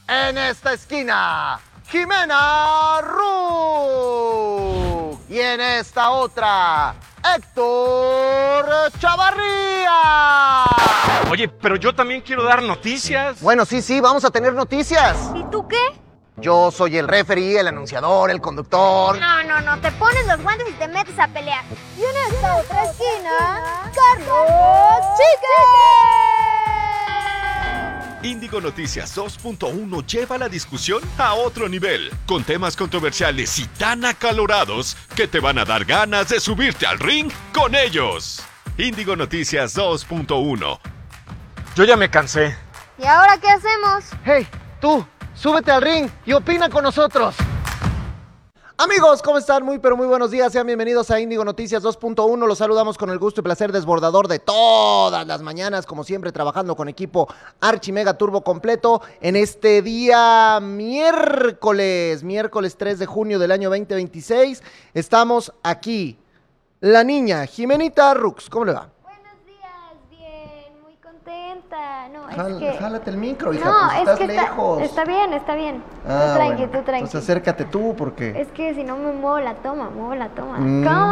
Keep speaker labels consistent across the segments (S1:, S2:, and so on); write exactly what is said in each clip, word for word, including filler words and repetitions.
S1: En esta esquina, Jimena Ru. Y en esta otra, Héctor Chavarría.
S2: Oye, pero yo también quiero dar noticias.
S1: Bueno, sí, sí, vamos a tener noticias.
S3: ¿Y tú qué?
S1: Yo soy el referee, el anunciador, el conductor.
S3: No, no, no, te pones los guantes y te metes a pelear. Y en esta otra esquina, Carlos Chique.
S4: Índigo Noticias dos punto uno lleva la discusión a otro nivel, con temas controversiales y tan acalorados que te van a dar ganas de subirte al ring con ellos. Índigo Noticias dos punto uno.
S2: Yo ya me cansé.
S3: ¿Y ahora qué hacemos?
S1: Hey, tú, súbete al ring y opina con nosotros. Amigos, ¿cómo están? Muy, pero muy buenos días. Sean bienvenidos a Índigo Noticias dos punto uno. Los saludamos con el gusto y placer desbordador de todas las mañanas, como siempre, trabajando con equipo Archi Mega Turbo completo en este día miércoles, miércoles tres de junio del año veinte veintiséis. Estamos aquí. La niña, Jimenita Rux, ¿cómo le va?
S3: Buenos días, bien, muy contenta. No,
S1: Jal,
S3: es que...
S1: Jálate el micro, hija,
S3: no,
S1: pues
S3: es
S1: estás
S3: que está,
S1: lejos.
S3: está bien, está bien.
S1: Ah,
S3: tú tranqui,
S1: bueno.
S3: tú tranqui.
S1: Entonces acércate tú, porque...
S3: Es que si no me muevo la toma, muevo la toma.
S1: Mm.
S3: ¿Cómo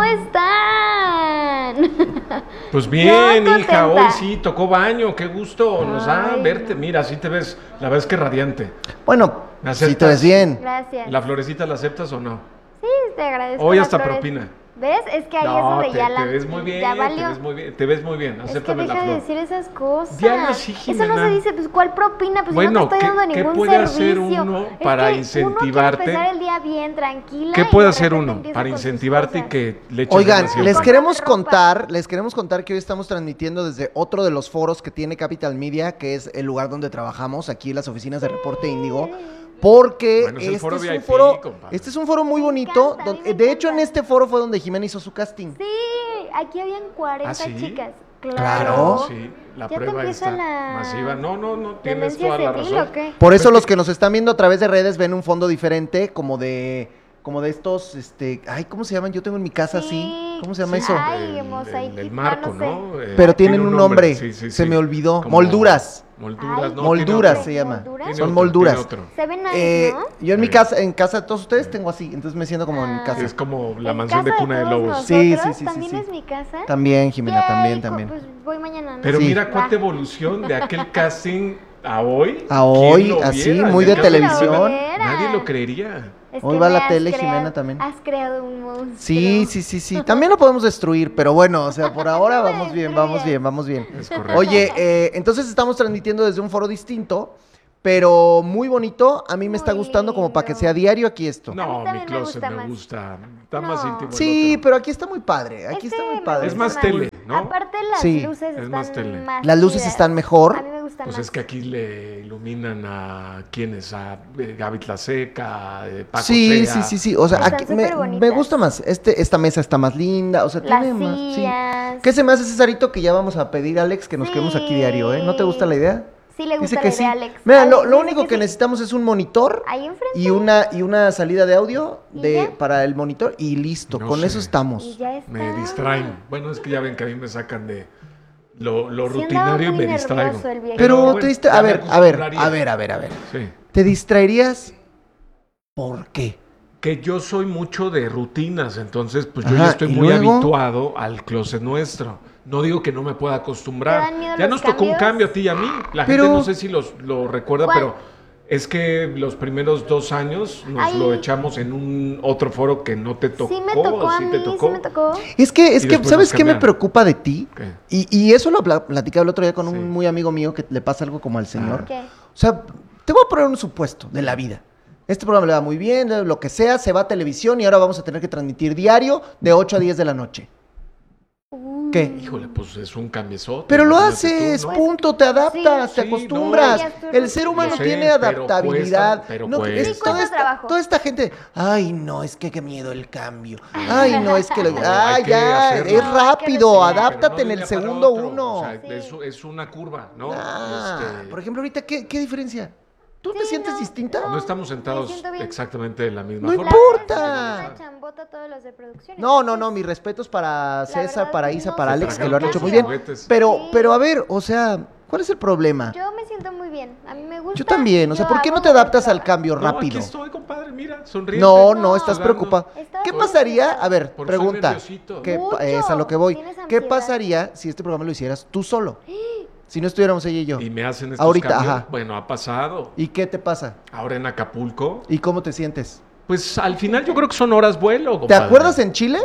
S3: están?
S2: Pues bien,
S3: Yo
S2: hija,
S3: contenta.
S2: hoy sí tocó baño, qué gusto nos da
S3: Ay.
S2: verte. Mira, así te ves, la ves que radiante.
S1: Bueno,
S2: ¿Me
S1: si te
S2: aceptas?
S1: ves bien.
S3: Gracias.
S2: ¿La florecita la aceptas o no?
S3: Sí, te agradezco.
S2: Hoy
S3: las
S2: hasta
S3: flores.
S2: propina.
S3: ¿Ves? Es que ahí es
S2: No,
S3: donde
S2: te,
S3: ya la...
S2: te ves muy bien,
S3: ya
S2: te
S3: valió.
S2: ves muy bien, te ves muy bien,
S3: Es que
S2: acéptame
S3: deja
S2: la
S3: de
S2: flor.
S3: decir esas cosas.
S2: Diana, sí,
S3: Eso no
S2: Jimena.
S3: se dice, pues ¿cuál propina? Pues
S2: Bueno,
S3: yo no te estoy
S2: ¿qué-
S3: dando
S2: qué
S3: ningún
S2: puede hacer
S3: servicio.
S2: uno
S3: Es
S2: para
S3: que
S2: incentivarte?
S3: Uno quiere empezar el día bien, tranquila.
S2: ¿Qué
S3: y
S2: puede
S3: de
S2: hacer
S3: repente
S2: uno
S3: empieza
S2: para
S3: con sus
S2: incentivarte y
S3: cosas.
S2: que le eches
S1: Oigan,
S2: ganas siempre?
S1: les
S3: Compra
S1: queremos
S3: ropa.
S1: contar, les queremos contar que hoy estamos transmitiendo desde otro de los foros que tiene Capital Media, que es el lugar donde trabajamos, aquí en las oficinas de Reporte Índigo, porque
S2: Bueno, es el
S1: este
S2: foro
S1: es
S2: V I
S1: un
S2: P,
S1: foro,
S2: compadre.
S1: este es un foro muy
S3: Me
S1: bonito,
S3: encanta, a mí
S1: donde-
S3: me
S1: de hecho en
S3: encanta.
S1: este foro fue donde Jimena hizo su casting.
S3: Sí, aquí habían cuarenta
S2: ¿Ah, sí?
S3: chicas.
S1: Claro.
S2: Sí, la
S3: Ya te
S2: prueba
S3: empieza
S2: está
S3: la
S2: masiva. No, no, no, tienes
S3: ¿Demencia
S2: toda la
S3: senil
S2: razón.
S3: o qué?
S1: Por eso
S2: Pues
S1: los
S2: que-
S1: que nos están viendo a través de redes ven un fondo diferente, como de, como de estos, este, ay, ¿cómo se llaman? Yo tengo en mi casa así,
S3: Sí.
S1: ¿cómo se llama
S3: Sí.
S1: eso?
S3: Ay,
S2: El-
S3: mosaiquito,
S2: el, el marco,
S3: no sé.
S2: ¿no? Eh,
S1: Pero tienen
S2: tiene
S1: un nombre,
S2: sí, sí,
S1: se
S2: sí.
S1: me olvidó.
S2: Como-
S1: Molduras.
S2: Molduras,
S3: Ay,
S2: no,
S1: Molduras
S2: tiene
S1: se
S2: otro.
S1: llama.
S3: ¿Molduras?
S2: Tiene
S1: Son
S2: otro,
S1: molduras.
S2: tiene otro.
S3: Se ven nice,
S1: Eh,
S3: ¿no?
S1: yo en mi
S2: Sí.
S1: casa, en casa de todos ustedes tengo así, entonces me siento como en mi
S3: Ah.
S1: casa.
S2: Es como la
S3: En
S2: mansión de
S3: casa
S2: cuna de
S3: todos
S2: lobos.
S3: nosotros,
S1: Sí, sí, sí, sí,
S3: ¿También
S1: sí.
S3: es mi casa?
S1: También, Jimena,
S3: Yay,
S1: también,
S3: co-
S1: también.
S3: Pues voy mañana, ¿no?
S2: Pero
S1: Sí.
S2: mira
S3: Va.
S2: cuánta evolución de aquel casting a hoy.
S1: A hoy,
S2: ¿Quién lo
S1: así,
S2: viera?
S1: muy
S2: En
S1: de
S2: el caso
S1: televisión.
S3: Viera.
S2: Nadie lo creería.
S3: Es
S1: Hoy
S3: que
S1: va
S3: me
S1: la
S3: has
S1: tele,
S3: creado-
S1: Jimena, también.
S3: Has creado un monstruo.
S1: Sí, sí, sí, sí. También lo podemos destruir, pero bueno, o sea, por ahora vamos bien, vamos bien, vamos bien.
S2: Es correcto.
S1: Oye, eh, entonces estamos transmitiendo desde un foro distinto, pero muy bonito. A mí me está
S3: Muy
S1: gustando como para que
S3: lindo.
S1: sea diario aquí esto.
S3: A mí
S2: No, mi
S3: también me
S2: closet
S3: gusta
S2: me
S3: más.
S2: gusta. Está
S3: No.
S2: más íntimo. el
S1: Sí,
S2: otro.
S1: pero aquí está muy padre. Aquí
S3: Este
S1: está muy
S3: me
S1: padre.
S2: Es
S3: gusta
S2: más tele, ¿no?
S3: Aparte las
S1: Sí,
S3: luces
S2: es
S3: están
S2: más tele.
S3: más
S1: Las luces
S3: chidas.
S1: están mejor.
S3: A mí me gustan
S2: Pues
S3: más.
S2: es que aquí le iluminan a quienes, a eh, Gaby Tlaseca, eh, Paco
S1: Sí,
S2: Sea.
S1: sí, sí, sí. O sea,
S3: Están
S1: aquí me,
S3: superbonitas.
S1: me gusta más. Este, esta mesa está más linda. O sea,
S3: Las
S1: tiene más. Sí.
S3: sillas.
S1: ¿Qué se me hace, Cesarito, que ya vamos a pedir a Alex que nos quedemos aquí diario, eh? ¿No te gusta la idea?
S3: Sí le gusta
S1: Dice
S3: la
S1: que
S3: idea,
S1: sí.
S3: Alex.
S1: Mira,
S3: Alex
S1: lo, lo
S3: dice
S1: único que,
S3: sí.
S1: necesitamos es un monitor
S3: Ahí enfrente.
S1: y una, y una salida de audio
S3: ¿Y
S1: de,
S3: ya?
S1: para el monitor y listo.
S2: No
S1: Con
S2: sé.
S1: eso
S3: Y
S1: estamos.
S3: ya está.
S2: Me distraen. Bueno, es que ya ven que a mí me sacan de lo, lo
S3: Sí andaba
S2: rutinario y
S3: muy
S2: me distraigo.
S3: nervioso el viejo.
S1: Pero
S2: bueno,
S1: te distra-
S2: ya
S1: A
S2: me
S1: ver, a ver,
S2: acostumbraría.
S1: a ver, a ver, a ver.
S2: Sí.
S1: ¿Te distraerías? ¿Por qué?
S2: Que yo soy mucho de rutinas, entonces pues yo
S1: Ajá,
S2: ya estoy
S1: ¿y
S2: muy
S1: luego?
S2: habituado al closet nuestro. No digo que no me pueda acostumbrar.
S3: ¿Te dan miedo
S2: Ya
S3: los
S2: nos tocó un
S3: cambios?
S2: cambio a ti y a mí. La
S1: Pero-
S2: gente no sé si los, lo recuerda,
S3: ¿Cuál?
S2: pero es que los primeros dos años nos
S3: Ay.
S2: lo echamos en un otro foro que no te tocó.
S3: Sí me tocó a
S2: ¿sí
S3: mí,
S2: te tocó?
S3: sí me tocó.
S1: Es que, es
S2: Y
S1: que
S2: después
S1: ¿sabes
S2: nos
S1: qué me
S2: cambiaron.
S1: preocupa de ti?
S2: ¿Qué?
S1: Y, y eso lo pla- platicaba el otro día con
S2: Sí.
S1: un muy amigo mío que le pasa algo como al señor.
S3: ¿Qué?
S1: O sea, te voy a poner un supuesto de la vida. Este programa le va muy bien, lo que sea, se va a televisión y ahora vamos a tener que transmitir diario de ocho a diez de la noche. ¿Qué?
S2: Híjole, pues es un cambiezote.
S1: Pero lo
S2: imagínate
S1: haces,
S2: tú, ¿no?
S1: punto, te adaptas,
S3: Sí.
S1: te
S2: Sí,
S1: acostumbras.
S3: no. Ya
S1: El ser humano
S2: Yo sé,
S1: tiene
S2: pero
S1: adaptabilidad.
S2: cuesta, pero
S1: No,
S2: cuesta.
S1: es
S3: Sí,
S1: toda,
S3: cuesta
S1: esta,
S3: trabajo.
S1: toda esta gente, ay, no, es que qué miedo el cambio. Ay, no, es que, lo-
S2: No,
S1: ay,
S2: hay que
S1: ya,
S2: hacerlo.
S1: es
S3: No, hay que
S1: rápido,
S3: hacerlo.
S1: adáptate
S2: Pero no
S1: en
S2: de
S1: el
S2: un día para
S1: segundo
S2: otro,
S1: uno.
S2: O sea,
S3: Sí.
S2: es, es una curva, ¿no?
S1: Ah,
S2: Este,
S1: por ejemplo, ahorita, ¿qué, qué diferencia? ¿Tú te
S3: Sí,
S1: sientes
S3: no,
S1: distinta?
S2: no estamos
S3: me
S2: sentados
S3: siento bien.
S2: exactamente de la misma
S1: No
S2: forma.
S1: importa.
S3: Una chambota todos los de producción.
S1: No, no, no,
S3: entonces,
S1: mis respetos para César,
S3: verdad,
S1: para
S3: sí,
S1: Isa,
S3: no,
S1: para
S3: se
S1: Alex, que lo han
S2: tragaron
S1: hecho
S2: todos
S1: muy
S2: sus
S1: bien.
S2: juguetes.
S1: Pero,
S3: Sí.
S1: pero a ver, o sea, ¿Cuál es el problema?
S3: Yo me siento muy bien. A mí me gusta.
S1: Yo también. O sea,
S3: yo
S1: ¿por qué no
S3: hago
S1: te adaptas
S3: lo
S1: al
S3: que
S1: cambio
S2: No,
S1: rápido?
S2: aquí estoy, compadre, mira, sonríe.
S1: No, no,
S3: No,
S1: estás
S2: sudando.
S1: preocupado.
S3: Estaba
S1: ¿Qué
S3: muy
S1: pasaría?
S3: nerviosa.
S1: A ver,
S2: Porque soy
S1: pregunta.
S2: nerviosito.
S1: ¿Qué
S3: Mucho.
S1: pa- es a lo que voy.
S3: Tienes
S1: ¿Qué
S3: ansiedad.
S1: pasaría si este programa lo hicieras tú solo? Si no estuviéramos ella y yo.
S2: Y me hacen estos
S1: Ahorita,
S2: cambios.
S1: ajá.
S2: Bueno, ha pasado.
S1: ¿Y qué te pasa?
S2: Ahora en Acapulco,
S1: ¿Y cómo te sientes?
S2: pues al final yo creo que son horas vuelo,
S1: ¿Te
S2: compadre.
S1: acuerdas en Chile?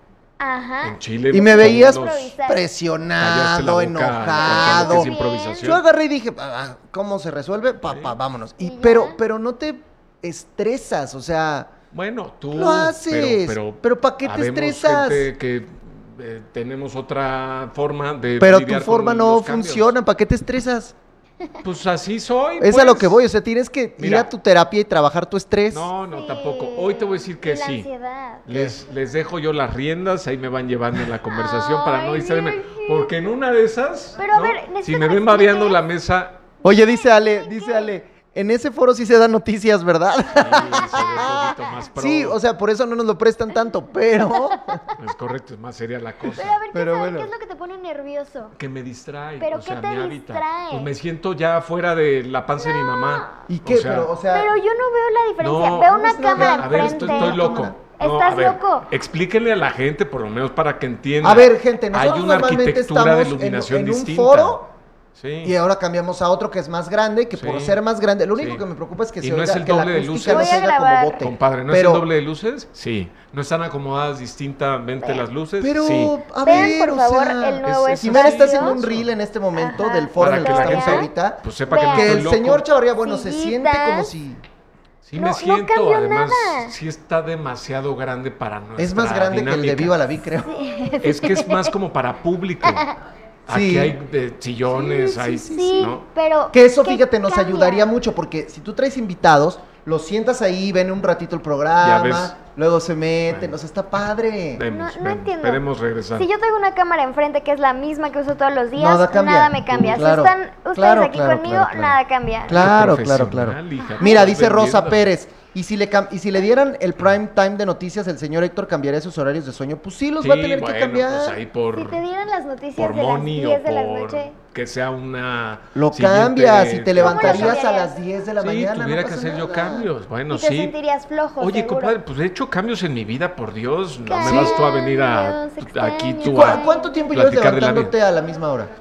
S3: Ajá.
S2: En Chile.
S1: Y me
S2: con
S1: veías
S2: unos-
S3: Improvisar.
S2: callaste la
S1: presionado,
S2: boca
S1: enojado.
S2: con lo que es
S3: Yo
S2: improvisación.
S1: Yo agarré y dije, "Ah, ¿cómo se resuelve? Papá,
S2: Sí.
S1: vámonos. Y,
S3: Y ya.
S1: pero, pero no te estresas, o sea,
S2: Bueno, tú
S1: Lo haces, pero ¿pa' qué te
S2: habemos
S1: estresas?
S2: gente que eh, tenemos otra forma de
S1: pero tu
S2: lidiar con
S1: forma no
S2: los cambios.
S1: funciona, ¿para qué te estresas?
S2: Pues así soy.
S1: Es a
S2: pues.
S1: lo que voy, o sea, tienes que ir
S2: Mira.
S1: a tu terapia y trabajar tu estrés.
S2: No, no,
S3: Sí.
S2: tampoco. Hoy te voy a decir que
S3: Y la
S2: sí.
S3: ansiedad.
S2: Les, les dejo yo las riendas, ahí me van llevando en la conversación para no
S3: Ay,
S2: distraerme.
S3: Virgen.
S2: Porque en una de esas,
S3: Pero, a
S2: ¿no?
S3: ver, necesito
S2: si
S3: que
S2: me
S3: me
S2: ven babeando
S3: expliques.
S2: la mesa,
S1: Oye, dice Ale, dice Ale, en ese foro sí se dan noticias, ¿verdad?
S2: sí, se ve un poquito más pro.
S1: Sí, o sea, por eso no nos lo prestan tanto, pero...
S2: Es correcto, es más seria la cosa.
S3: Pero a ver, ¿qué,
S1: Pero
S3: sabes?
S1: bueno.
S3: ¿Qué es lo que te pone nervioso?
S2: Que me distrae.
S3: ¿Pero
S2: o
S3: qué
S2: sea,
S3: te
S2: mi hábitat.
S3: distrae?
S2: Pues me siento ya fuera de la panza de mi mamá.
S1: ¿Y qué?
S2: O sea,
S1: pero, o sea...
S3: Pero yo no veo la diferencia.
S2: No,
S3: veo una
S1: no,
S3: cámara
S2: a ver,
S3: enfrente.
S2: estoy, estoy loco. No,
S3: ¿Estás
S2: a ver,
S3: loco?
S2: Explíquenle a la gente, por lo menos para que entienda.
S1: A ver, gente, nosotros
S2: Hay una
S1: normalmente
S2: arquitectura
S1: estamos
S2: de
S1: en-
S2: iluminación
S1: en, un
S2: distinta.
S1: foro
S2: Sí.
S1: y ahora cambiamos a otro que es más grande, que por
S2: Sí.
S1: ser más grande, lo único
S2: Sí.
S1: que me preocupa es que
S2: Y
S1: se
S2: no es
S1: oiga,
S2: el
S1: que la
S2: doble de
S1: acústica
S2: luces.
S1: no
S3: Voy
S1: se
S3: a
S1: oiga como
S3: grabar.
S1: bote.
S2: Compadre, ¿no
S1: pero,
S2: es el doble de luces? Sí. ¿No están acomodadas distintamente
S3: Vean.
S2: las luces?
S1: Pero,
S2: sí.
S1: a
S3: Vean,
S1: ver,
S3: por
S1: o
S3: favor,
S1: sea,
S3: el nuevo
S2: es-
S1: Jimena está haciendo un
S3: espacio.
S1: reel en este momento
S3: Ajá.
S1: del foro en
S2: Para
S1: el
S2: que
S1: que
S2: la
S1: estamos
S2: gente
S1: ahorita.
S2: pues sepa que no
S3: Vean.
S1: Que
S2: estoy
S1: el
S2: loco.
S1: señor Chavarría, bueno, se
S3: Sillitas.
S1: siente como si...
S2: Sí
S3: No-
S2: me
S3: no
S2: siento,
S3: cambió
S2: además,
S3: nada.
S2: sí está demasiado grande para nuestra
S1: Es más grande que el de
S2: dinámica.
S1: Viva la Vi, creo.
S2: Es que es más como para público. Aquí
S1: Sí.
S2: hay eh, sillones,
S1: Sí,
S2: hay,
S1: sí,
S3: Sí,
S2: ¿no?
S3: pero...
S1: Que eso,
S3: ¿qué
S1: fíjate, nos
S3: cambia?
S1: ayudaría mucho, porque si tú traes invitados, los sientas ahí, ven un ratito el
S2: Ya
S1: programa,
S2: ves.
S1: luego se meten,
S2: Bueno.
S1: o sea, está padre.
S2: Vemos,
S3: No- no
S2: vemos,
S3: entiendo.
S2: Esperemos regresar.
S3: Si yo tengo una cámara enfrente que es la misma que uso todos los días,
S1: Nada cambia.
S3: nada me cambia.
S1: Claro.
S3: Si están ustedes
S1: Claro,
S3: aquí
S1: claro,
S3: conmigo,
S1: claro, claro.
S3: nada cambia.
S1: Claro,
S2: Qué
S1: claro, claro.
S2: profesional, hija.
S1: Mira,
S2: Estás
S1: dice Rosa
S2: vendiendo.
S1: Pérez, ¿y si, le cam- y si le dieran el prime time de noticias, el señor Héctor cambiaría sus horarios de sueño? Pues sí, los
S2: Sí,
S1: va a tener
S2: bueno,
S1: que cambiar.
S2: pues ahí por,
S3: Si te dieran las noticias
S2: por
S3: de las
S2: money o
S3: diez de la
S2: por
S3: noche,
S2: que sea una...
S1: Lo
S2: siguiente-
S1: cambias y te levantarías a
S3: cambiarías?
S1: las diez de la
S2: Sí,
S1: mañana.
S2: tuviera
S1: no
S2: que
S1: pasa
S2: hacer yo
S1: nada.
S2: cambios. Bueno,
S3: y te
S2: sí.
S3: sentirías flojo,
S2: Oye,
S3: seguro.
S2: compadre, pues he hecho cambios en mi vida, por Dios. No me
S3: Cambios,
S2: vas tú a venir a aquí
S3: extraños.
S2: tú
S1: ¿Cu-
S2: a
S1: ¿Cuánto tiempo llevas
S2: platicar de la vida.
S1: levantándote a la misma hora?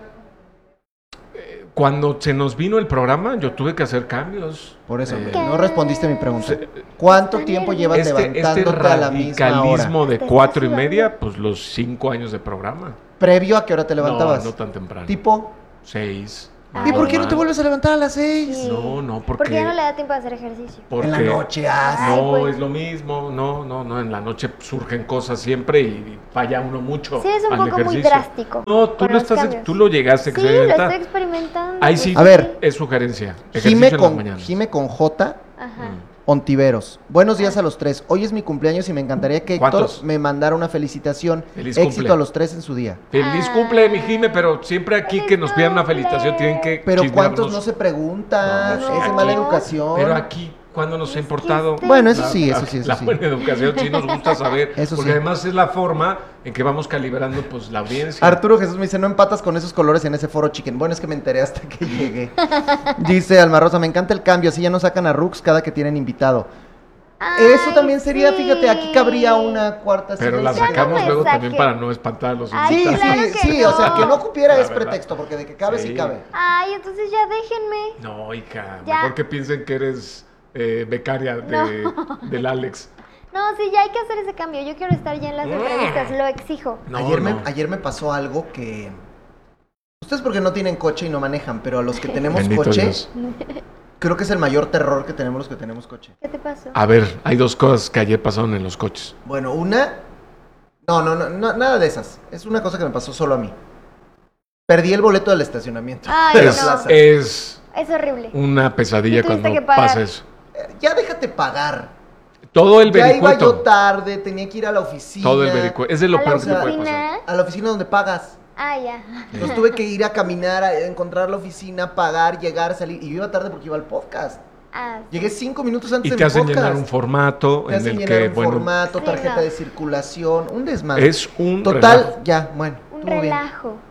S2: Cuando se nos vino el programa, yo tuve que hacer cambios.
S1: Por eso,
S2: Eh,
S1: no respondiste mi pregunta.
S2: Sí.
S1: ¿Cuánto
S3: Está
S1: tiempo
S3: nervioso.
S1: llevas
S2: este, este
S1: levantándote a la misma hora?
S2: radicalismo de
S3: Te
S2: cuatro y
S3: estás
S2: media,
S3: sudando.
S2: pues los cinco años de programa.
S1: ¿Previo a qué hora te levantabas?
S2: No, no tan temprano.
S1: ¿Tipo?
S2: Seis.
S1: ¿Y por qué no
S2: normal.
S1: te vuelves a levantar a las seis?
S3: Sí.
S2: No, no, porque...
S3: Porque ya no le da tiempo de hacer ejercicio.
S2: porque-
S1: En la noche, ah, sí.
S3: Ay,
S2: No,
S3: pues.
S2: es lo mismo. No, no, no. En la noche surgen cosas siempre y falla uno mucho.
S3: Sí, es un
S2: al
S3: poco muy
S2: ejercicio.
S3: drástico
S2: No, tú
S3: con
S2: lo
S3: los
S2: estás,
S3: cambios.
S2: tú lo llegaste a
S3: Sí, lo
S2: experimentar.
S3: estoy experimentando.
S2: Ahí sí.
S1: A ver.
S2: Es sugerencia.
S1: Jime
S2: Ejercicio en las
S1: con,
S2: mañanas.
S1: Jime con J,
S3: Ajá.
S1: Ontiveros. Buenos días a los tres. Hoy es mi cumpleaños y me encantaría que Héctor
S2: ¿Cuántos?
S1: me mandara una felicitación.
S2: Feliz
S1: Éxito
S2: cumple.
S1: a los tres en su día.
S2: Feliz
S3: Ay.
S2: cumple, mi Jime, pero siempre aquí
S3: Feliz
S2: que nos pidan una
S3: cumple.
S2: felicitación tienen que
S1: Pero
S2: chismearnos.
S1: ¿cuántos no se preguntan?
S2: No,
S1: es
S2: sí,
S1: de
S2: aquí.
S1: mala educación.
S2: Pero aquí, ¿cuándo nos ha importado?
S3: usted-
S1: Bueno, eso
S2: La-
S1: sí,
S2: la-
S1: eso sí, eso
S2: La
S1: sí.
S2: buena educación sí nos gusta saber.
S1: Eso
S2: porque
S1: sí.
S2: además es la forma en que vamos calibrando pues la audiencia.
S1: Arturo Jesús me dice, no empatas con esos colores en ese foro chicken. Bueno, es que me enteré hasta que llegué. Dice Alma Rosa, me encanta el cambio, así ya no sacan a Rux cada que tienen invitado. Eso
S3: Ay,
S1: también sería,
S3: sí.
S1: fíjate, aquí cabría una cuarta
S2: Pero
S1: silla
S2: la
S1: y se-
S2: sacamos
S3: me
S2: luego
S3: saque.
S2: también para no espantar a los
S3: Ay,
S1: Sí,
S2: invitados.
S3: claro
S1: sí,
S3: que
S1: sí, o sea,
S3: no.
S1: que no cupiera
S2: La
S1: es
S2: verdad.
S1: pretexto, porque de que cabe, sí,
S2: Sí.
S1: cabe.
S3: Ay, entonces ya déjenme.
S2: No, hija,
S3: Ya.
S2: mejor que piensen que eres eh, becaria de, del Alex.
S3: No, sí, ya hay que hacer ese cambio. Yo quiero estar ya en las
S2: Mm.
S3: entrevistas, lo exijo.
S2: No,
S1: ayer, me,
S2: no.
S1: ayer me pasó algo que... Ustedes porque no tienen coche y no manejan, pero a los que tenemos
S2: Bendito
S1: coche,
S2: Dios.
S1: creo que es el mayor terror que tenemos los que tenemos coche.
S3: ¿Qué te pasó?
S2: A ver, hay dos cosas que ayer pasaron en los coches.
S1: Bueno, una... No, no, no, no, nada de esas. Es una cosa que me pasó solo a mí. Perdí el boleto del estacionamiento.
S3: Ay,
S1: de la
S3: no.
S1: plaza.
S2: Es
S3: Es horrible.
S2: una pesadilla
S3: Y tuviste
S2: cuando
S3: que pagar.
S2: pasa eso.
S1: Eh, Ya déjate pagar.
S2: Todo el
S1: Ya iba yo
S2: vericueto.
S1: tarde, tenía que ir a la oficina.
S2: Todo el vericueto. Es de lo
S3: ¿A la
S2: peor que te puede
S3: oficina?
S2: pasar.
S1: A la oficina donde pagas.
S3: Ah, ya.
S1: Entonces tuve que ir a caminar, a encontrar la oficina, pagar, llegar, salir. Y yo iba tarde porque iba al podcast.
S3: Ah,
S1: Llegué cinco minutos antes
S2: Y
S1: del
S2: te hacen
S1: podcast.
S2: llenar un formato
S1: Te
S2: en
S1: hacen
S2: el
S1: llenar
S2: que,
S1: un
S2: bueno,
S1: formato,
S3: Sí,
S1: tarjeta
S3: no.
S1: de circulación, un desmadre.
S2: es un
S1: Total,
S2: relajo.
S1: ya, bueno.
S3: un
S1: estuvo bien.
S3: relajo.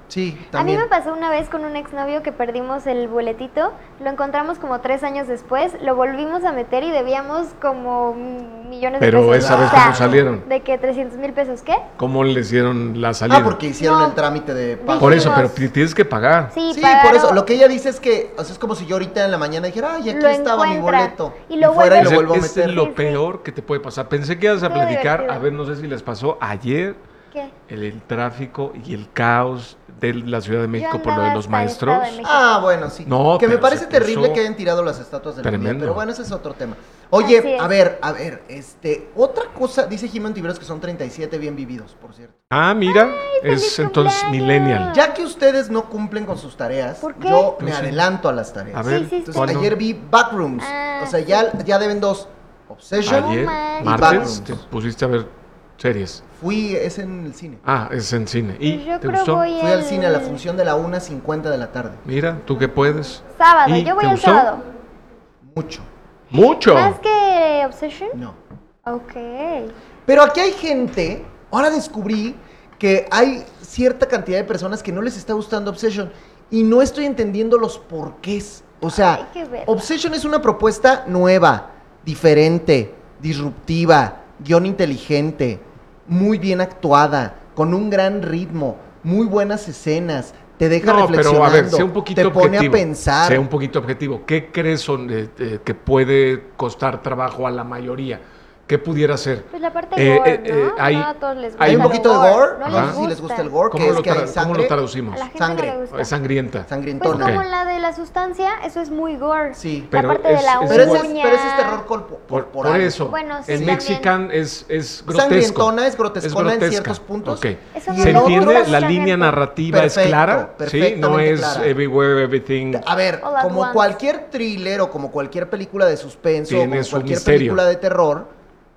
S1: Sí,
S3: A mí
S1: también.
S3: me pasó una vez con un exnovio que perdimos el boletito, lo encontramos como tres años después, lo volvimos a meter y debíamos como millones
S2: Pero
S3: de pesos.
S2: esa vez,
S3: O sea,
S2: ¿cómo salieron?
S3: ¿De que trescientos mil pesos qué?
S2: ¿Cómo le hicieron la salida?
S1: Ah, porque hicieron
S3: No.
S1: el trámite de pago.
S2: Por eso,
S3: dijimos-
S2: pero ti- tienes que pagar.
S3: Sí,
S1: Sí,
S3: pagaron-
S1: por eso. Lo que ella dice es que, o sea, es como si yo ahorita en la mañana dijera, ay, aquí
S3: Lo
S1: estaba mi
S3: encuentra
S1: boleto.
S3: y lo
S1: fuera y
S3: vuelve-
S1: lo
S2: Es,
S1: vuelvo a
S2: es
S1: meter.
S2: lo
S3: Sí, sí.
S2: peor que te puede pasar. Pensé que ibas a
S3: Estuvo
S2: platicar,
S3: divertido.
S2: a ver, no sé si les pasó ayer,
S3: ¿Qué?
S2: el, el tráfico y el caos de la Ciudad de México
S3: Yo
S2: por lo de
S3: andaba
S2: los
S3: hasta el
S2: maestros.
S3: Estado de México.
S1: Ah, bueno, sí.
S2: No,
S1: que me
S2: pero
S1: parece
S2: se
S1: terrible
S2: puso
S1: que hayan tirado las estatuas de la Unidad,
S2: tremendo.
S1: pero bueno, ese es otro tema. Oye,
S3: Así es.
S1: a ver, a ver, este, otra cosa, dice Jimmy Tiveros que son treinta y siete bien vividos, por cierto.
S2: Ah, mira,
S3: feliz
S2: es entonces
S3: cumpleaños.
S2: millennial.
S1: Ya que ustedes no cumplen con sus tareas,
S3: ¿Por qué?
S1: yo me
S2: Pues sí.
S1: adelanto a las tareas.
S2: A ver,
S3: Sí, sí, sí.
S1: Entonces,
S2: ¿cuándo?
S1: ayer vi Backrooms,
S3: Ah,
S1: o sea, ya, ya deben dos. Obsession,
S2: Ayer,
S3: manches.
S2: martes,
S1: Backrooms.
S2: te pusiste a ver series.
S1: fui, es en el cine.
S2: Ah, es en cine. ¿Y
S3: Pues yo
S2: te
S3: creo
S2: gustó?
S3: voy
S1: Fui al
S3: el
S1: cine a la función de la una cincuenta de la tarde.
S2: Mira, tú que puedes.
S3: Sábado,
S2: ¿Y
S3: yo voy
S2: te
S3: el
S2: gustó?
S3: sábado.
S1: Mucho,
S2: ¡Mucho!
S3: ¿Más que Obsession?
S1: no.
S3: Ok.
S1: Pero aquí hay gente, ahora descubrí que hay cierta cantidad de personas que no les está gustando Obsession y no estoy entendiendo los porqués. O sea,
S3: Hay que verla.
S1: Obsession es una propuesta nueva, diferente, disruptiva, guión inteligente, muy bien actuada, con un gran ritmo, muy buenas escenas, te deja
S2: No,
S1: reflexionando,
S2: pero a ver, sea un poquito
S1: te pone
S2: objetivo.
S1: a pensar.
S2: Sea un poquito objetivo. ¿Qué crees son, eh, eh, que puede costar trabajo a la mayoría? ¿Qué pudiera ser?
S3: Pues la parte
S2: Eh,
S3: gore,
S2: eh, eh,
S3: ¿no?
S2: hay-
S3: no a todos les gusta.
S2: hay
S1: Hay un
S2: el
S1: poquito de gore,
S3: No
S1: no
S2: Ajá.
S1: sé si les gusta el gore,
S2: ¿Cómo
S1: que
S2: lo,
S1: es que hay
S2: tra- cómo
S1: sangre.
S2: lo traducimos?
S3: A la gente
S1: Sangre.
S3: no le gusta.
S2: Es sangrienta.
S3: Pues
S1: Sangrintona.
S3: como
S2: Ok.
S3: la de la sustancia, eso es muy gore.
S1: Sí.
S3: La
S2: Pero
S3: parte de
S2: es-
S3: la
S2: es
S3: uña.
S1: Pero ese, es,
S2: igual.
S1: pero ese es terror corpo-
S2: Por,
S1: corporal.
S2: por eso,
S3: Bueno, sí,
S2: en
S3: también.
S2: Mexican es, es grotesco.
S1: Sangrientona, es grotescona en
S2: grotesca.
S1: ciertos puntos.
S2: Ok.
S3: Eso
S1: no
S2: ¿Se
S1: le gusta
S2: entiende?
S3: a mucha
S2: La línea
S3: gente.
S2: narrativa es
S1: Perfecto,
S2: clara. Sí, no
S1: perfectamente
S2: es
S1: clara.
S2: everywhere, everything.
S1: A ver,
S3: All at
S1: como
S3: once.
S1: cualquier thriller o como cualquier película de suspenso, o
S2: Tiene
S1: como
S2: su
S1: cualquier
S2: misterio.
S1: película de terror,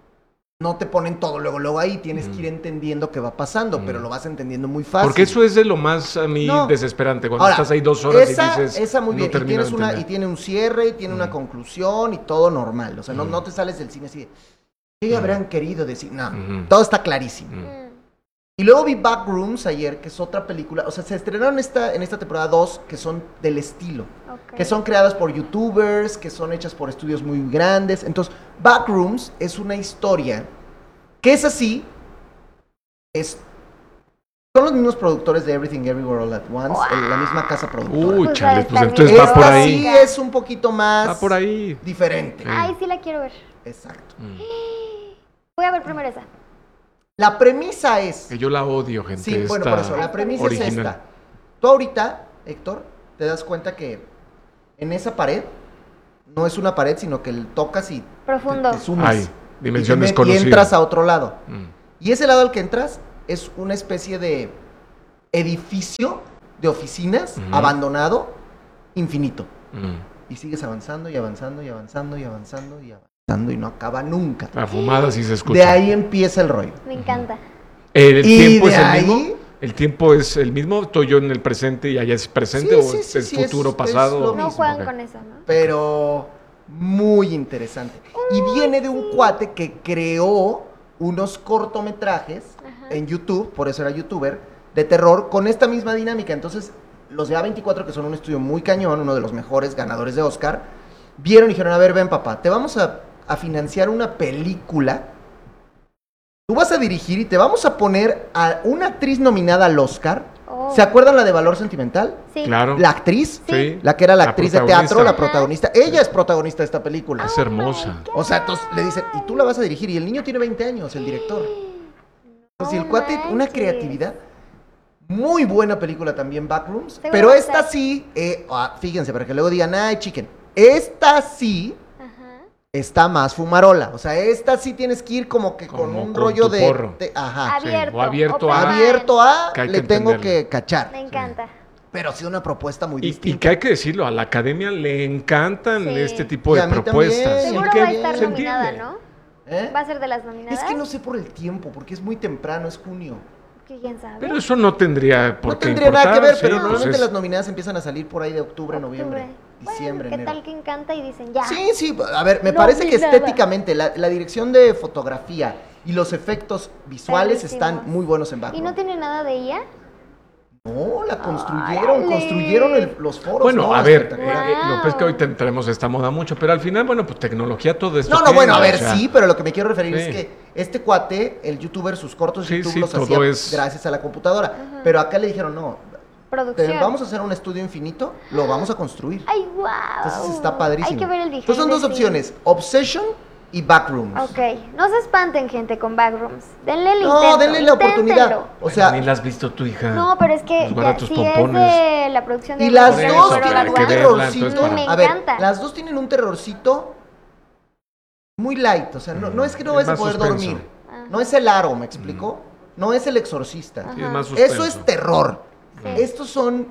S1: no te ponen todo luego, luego ahí, tienes que ir entendiendo qué va pasando,
S2: Mm.
S1: pero lo vas entendiendo muy fácil.
S2: Porque eso es de lo más a mí
S1: No.
S2: desesperante. Cuando
S1: Ahora,
S2: estás ahí dos horas
S1: esa,
S2: y dices.
S1: esa muy
S2: no
S1: bien, y,
S2: termino
S1: tienes
S2: de
S1: una, y
S2: entender.
S1: tiene un cierre, y tiene una
S2: Mm.
S1: conclusión, y todo normal. O sea, no,
S2: Mm.
S1: no te sales del cine así de, ¿qué
S2: Mm.
S1: habrán querido decir? No,
S2: Ujú.
S1: todo está clarísimo.
S2: Mm.
S3: Mm.
S1: Y luego vi Backrooms ayer, que es otra película. O sea, se estrenaron esta, en esta temporada dos que son del estilo.
S3: Ok.
S1: Que son creadas por youtubers, que son hechas por estudios muy grandes. Entonces, Backrooms es una historia que es así. Es, son los mismos productores de Everything Everywhere All at Once,
S3: Wow.
S1: el- la misma casa productora.
S2: Uy,
S3: Pues
S2: chale,
S3: va a
S2: pues
S3: estar
S2: entonces
S3: bien.
S2: va por
S1: Esta
S2: ahí.
S1: sí es un poquito más
S2: Va por ahí.
S1: diferente.
S2: Sí.
S3: Ay, sí la quiero ver.
S1: Exacto.
S2: Mm.
S3: Voy a ver primero esa.
S1: La premisa es...
S2: Que yo la odio, gente.
S1: Sí, bueno,
S2: esta
S1: por eso, la premisa es
S2: original.
S1: esta. Tú ahorita, Héctor, te das cuenta que en esa pared no es una pared, sino que le tocas y
S3: Profundo.
S1: te, te sumes.
S2: Ay, dimensión
S1: y, te met- y
S2: desconocida.
S1: entras a otro lado.
S2: Mm.
S1: Y ese lado al que entras es una especie de edificio de oficinas
S2: Ujú.
S1: abandonado, infinito.
S2: Mm.
S1: Y sigues avanzando y avanzando y avanzando y avanzando y avanzando y no acaba nunca.
S2: La fumada sí se escucha.
S1: De ahí empieza el rollo.
S3: Me encanta.
S2: ¿El
S1: Y
S2: tiempo
S1: de
S2: es el
S1: ahí-
S2: mismo? ¿El tiempo es el mismo? ¿Estoy yo en el presente y allá es presente
S1: Sí,
S2: o
S1: sí,
S2: es,
S1: sí,
S2: es
S1: sí, es-
S2: futuro,
S1: es
S2: pasado?
S1: lo
S3: No
S1: mismo,
S3: juegan
S2: ok.
S3: con eso, ¿no?
S1: Pero muy interesante. Y viene de un cuate que creó unos cortometrajes
S3: Ajá.
S1: en YouTube, por eso era youtuber, de terror con esta misma dinámica. Entonces, los de A veinticuatro, que son un estudio muy cañón, uno de los mejores ganadores de Oscar, vieron y dijeron, a ver, ven papá, te vamos a, a financiar una película. Tú vas a dirigir y te vamos a poner a una actriz nominada al Oscar.
S3: Oh.
S1: ¿Se acuerdan la de Valor Sentimental?
S3: Sí.
S2: Claro.
S1: La actriz,
S2: Sí.
S1: la que era la,
S2: La
S1: actriz de
S2: protagonista.
S1: teatro, la
S3: Ajá.
S1: protagonista. Ella es protagonista de esta película.
S2: Es hermosa.
S1: O sea, entonces le dicen, y tú la vas a dirigir. Y el niño tiene veinte años, el director. Entonces,
S3: No
S1: el cuate, una
S3: manches.
S1: creatividad. Muy buena película también, Backrooms.
S3: Seguro
S1: Pero
S3: va a
S1: esta
S3: estar.
S1: sí, eh, ah, fíjense, para que luego digan, ay, chicken. Esta sí
S3: Ajá.
S1: está más fumarola. O sea, esta sí tienes que ir como que con
S2: Como
S1: un
S2: con
S1: rollo
S2: tu
S1: de,
S2: porro.
S1: de- Ajá.
S2: Sí,
S3: Abierto.
S2: o abierto
S3: open
S2: a-
S3: mind.
S1: Abierto a,
S2: Que hay
S1: le
S2: que
S1: tengo
S2: entenderle.
S1: que cachar.
S3: Me encanta.
S1: Pero sí una propuesta muy
S2: Y, y
S1: distinta.
S2: que hay que decirlo, a la academia le encantan
S3: Sí.
S2: este tipo
S1: Y
S2: de
S1: a mí también.
S2: propuestas.
S1: Sí,
S3: Seguro
S1: que
S3: va a estar
S2: se
S3: nominada,
S2: entiende.
S3: ¿no?
S1: ¿Eh?
S3: ¿Va a ser de las nominadas?
S1: Es que no sé por el tiempo, porque es muy temprano, es junio.
S3: Que quién sabe.
S2: Pero eso no tendría por
S1: No
S2: qué
S1: tendría nada que
S2: importar,
S1: ver, pero
S2: sí, pues
S1: normalmente
S2: es-
S1: las nominadas empiezan a salir por ahí de octubre, noviembre,
S3: Octubre.
S1: diciembre,
S3: Bueno, ¿qué
S1: enero.
S3: tal que encanta y dicen ya?
S1: Sí, sí, a ver, me
S3: No
S1: parece que
S3: vi nada.
S1: estéticamente la, la dirección de fotografía y los efectos visuales
S3: Perrísimos.
S1: están muy buenos en
S3: ¿Y
S1: Backrooms.
S3: no tiene nada de ella?
S1: No, la construyeron,
S3: Órale.
S1: construyeron el- los foros.
S2: Bueno,
S1: no,
S2: a ver,
S1: espectacular.
S2: eh, lo que es que hoy te- tenemos esta moda mucho, pero al final, bueno, pues tecnología todo esto.
S1: No, no,
S2: tiene,
S1: bueno, a
S2: o
S1: ver,
S2: sea,
S1: sí, pero lo que me quiero referir
S2: Sí.
S1: es que este cuate, el youtuber, sus cortos
S2: Sí,
S1: YouTube
S2: sí,
S1: los
S2: todo
S1: hacía
S2: es-
S1: gracias a la computadora. Pero acá le dijeron, no, te-
S3: Producción.
S1: vamos a hacer un estudio infinito, lo vamos a construir.
S3: Ay, wow.
S1: Entonces está padrísimo.
S3: Hay que ver el behind
S1: Entonces son
S3: the
S1: dos
S3: scenes.
S1: opciones, Obsession y Backrooms.
S3: Ok, no se espanten, gente, con Backrooms. Denle el
S1: No,
S3: intento.
S1: denle la oportunidad.
S3: inténtenlo.
S1: O sea,
S2: ni la has visto tu hija.
S3: No, pero es que
S2: Pues guarda
S3: ya,
S2: tus
S3: si
S2: pompones.
S3: es de la producción de
S1: y las
S2: Por
S1: dos
S2: eso,
S1: tienen
S2: hay
S1: un
S2: que verla,
S1: terrorcito.
S2: entonces,
S3: Me
S1: A ver,
S3: encanta.
S1: las dos tienen un terrorcito muy light. O sea, no, no es que no
S2: Es
S1: vas a
S2: más
S1: poder
S2: suspenso.
S1: dormir.
S3: Ajá.
S1: No es el aro, ¿me explico? No es el exorcista.
S2: Sí, es más
S1: Eso
S2: suspenso.
S1: es terror.
S3: Sí.
S1: Estos son.